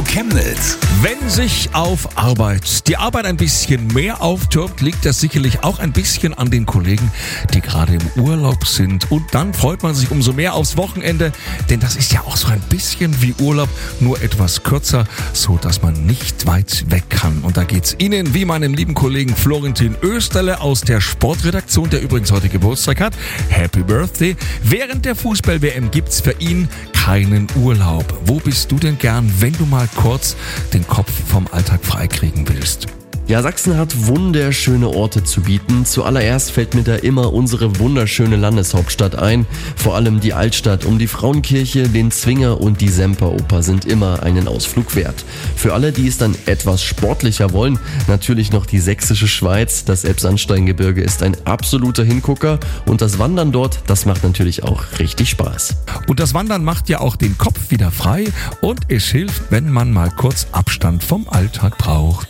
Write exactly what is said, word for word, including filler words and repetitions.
Chemnitz. Wenn sich auf Arbeit die Arbeit ein bisschen mehr auftürmt, liegt das sicherlich auch ein bisschen an den Kollegen, die gerade im Urlaub sind. Und dann freut man sich umso mehr aufs Wochenende, denn das ist ja auch so ein bisschen wie Urlaub, nur etwas kürzer, so dass man nicht weit weg kann. Und da geht's Ihnen wie meinem lieben Kollegen Florentin Österle aus der Sportredaktion, der übrigens heute Geburtstag hat. Happy Birthday. Während der Fußball-W M gibt's für ihn keinen Urlaub. Wo bist du denn gern, wenn du mal kurz den Kopf vom Alltag freikriegen willst? Ja, Sachsen hat wunderschöne Orte zu bieten. Zuallererst fällt mir da immer unsere wunderschöne Landeshauptstadt ein. Vor allem die Altstadt um die Frauenkirche, den Zwinger und die Semperoper sind immer einen Ausflug wert. Für alle, die es dann etwas sportlicher wollen, natürlich noch die sächsische Schweiz. Das Elbsandsteingebirge ist ein absoluter Hingucker und das Wandern dort, das macht natürlich auch richtig Spaß. Und das Wandern macht ja auch den Kopf wieder frei und es hilft, wenn man mal kurz Abstand vom Alltag braucht.